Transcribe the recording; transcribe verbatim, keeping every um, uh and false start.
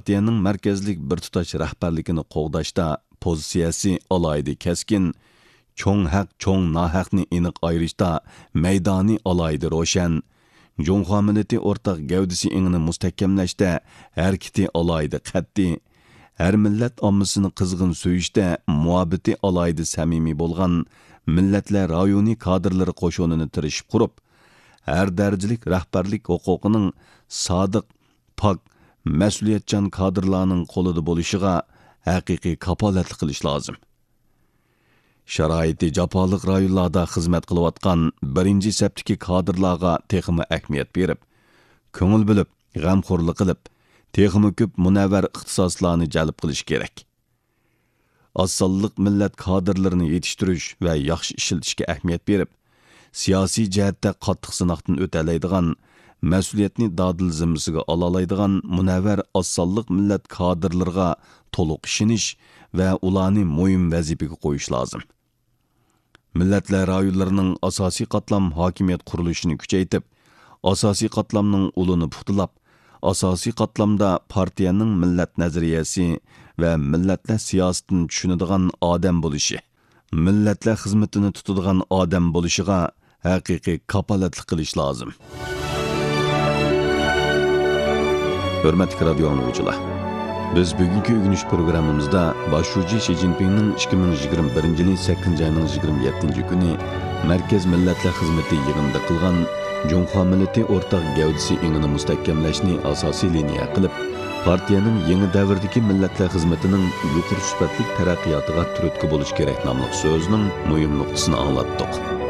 partiyaning markazlik bir tutash rahbarligini qo'g'dashda pozitsiyasi alayda keskin, cho'ng haq cho'ng nohaqni aniq ayirishda maydoni alayda ro'shan, Junxo millati o'rtaq gavdisi ingini mustahkamlashda harakati alayda qat'iy, har millat ommasini qizg'in so'yishda muhabbati alayda samimiy bo'lgan millatlar rayoniy kadrlari qo'shonini tirishib qurib, har darajalik rahbarlik huquqining sodiq, pok, mas'uliyatchan kadrlarning qo'lida bo'lishiga haqiqiy kapolatlik qilish lozim. Sharoiti jafoliq rayonlarda xizmat qilayotgan birinchi saptiki kadrlarga texmi ahamiyat berib, ko'ngil bilib, g'amxo'rlik qilib, texmi ko'p munavvar ixtisoslarni jalb qilish kerak. Osonlik millat kadrlarini yetishtirish va yaxshi ishlatishga ahamiyat berib, siyosiy jihatda qattiq sinoqdan o'talaydigan, mas'uliyatni dadil zimmasiga olalaydigan munavvar osonlik millat kadrlarga to'liq ishonish va ularni muhim vazifaga qo'yish lozim. Millatlar rayonlarining asosiy qatlam hokimiyat qurilishini kuchaytirib, asosiy qatlamning ulini puxtalab, asosiy qatlamda partiyaning millat nazariyasi va millatlar siyosatini tushunadigan odam bo'lishi, millatlar xizmatini tutadigan odam bo'lishiga haqiqiy kapolatlik qilish lozim. Hurmatli radio dinləyicilər, biz bugungi o'rganish programmamizda boshlovchi Xi Jinpingning ikki ming yigirma birinchi yil sakkizinchi oyning yigirma yettinchi kuni Markaz millatlar xizmati yig'inida qilgan Junxo millati o'rtaq gavdisi ingini mustahkamlashni asosiy liniya qilib, partiyaning yangi davrdagi millatlar xizmatining yuqori sifatli taraqqiyotiga turtki bo'lish kerak nomli so'zining muhim nuqtasini anglatdik.